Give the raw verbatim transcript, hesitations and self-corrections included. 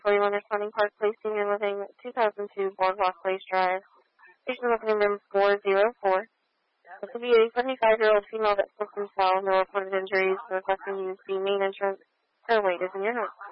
forty-one responding Park Place Senior Living, two thousand two Boardwalk Place Drive. Patient opening room four oh four. This will be a seventy-five-year-old female that slipped and fell. No reported injuries. Requesting use the main entrance. Her weight is in your home.